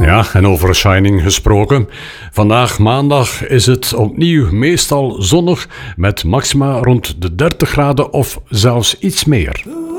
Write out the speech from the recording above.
Ja, en over Shining gesproken. Vandaag maandag is het opnieuw meestal zonnig met maxima rond de 30 graden of zelfs iets meer.